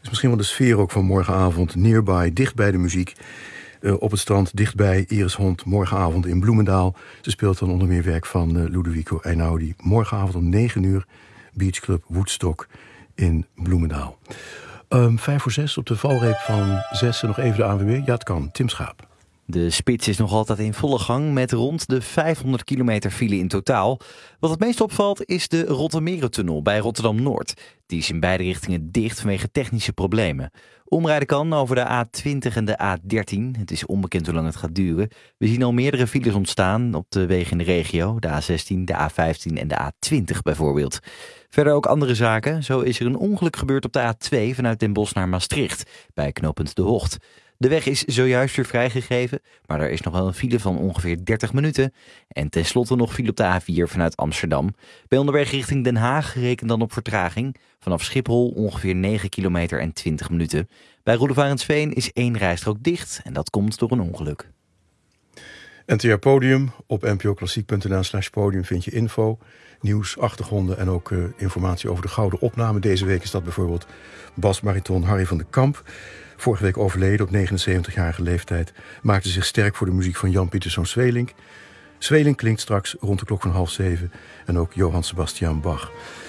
is misschien wel de sfeer ook van morgenavond. Nearby, dicht bij de muziek. Op het strand, dichtbij Iris Hond, morgenavond in Bloemendaal. Ze speelt dan onder meer werk van Ludovico Einaudi. Morgenavond om 9 uur, Beach Club Woodstock in Bloemendaal. 5:06 op de valreep van 6. Nog even de ANWB. Ja, het kan. Tim Schaap. De spits is nog altijd in volle gang met rond de 500 kilometer file in totaal. Wat het meest opvalt is de Rottermerentunnel bij Rotterdam-Noord. Die is in beide richtingen dicht vanwege technische problemen. Omrijden kan over de A20 en de A13. Het is onbekend hoe lang het gaat duren. We zien al meerdere files ontstaan op de wegen in de regio. De A16, de A15 en de A20 bijvoorbeeld. Verder ook andere zaken. Zo is er een ongeluk gebeurd op de A2 vanuit Den Bosch naar Maastricht. Bij knooppunt De Hocht. De weg is zojuist weer vrijgegeven, maar er is nog wel een file van ongeveer 30 minuten. En tenslotte nog file op de A4 vanuit Amsterdam. Bij onderweg richting Den Haag reken dan op vertraging. Vanaf Schiphol ongeveer 9 kilometer en 20 minuten. Bij Roelevarensveen is 1 rijstrook dicht en dat komt door een ongeluk. NTR Podium. Op npoklassiek.nl/podium vind je info, nieuws, achtergronden en ook informatie over de gouden opname. Deze week is dat bijvoorbeeld basbariton Harry van den Kamp. Vorige week overleden op 79-jarige leeftijd. Maakte zich sterk voor de muziek van Jan Pieterszoon Sweelinck. Sweelinck klinkt straks rond de klok van 6:30. En ook Johann Sebastian Bach.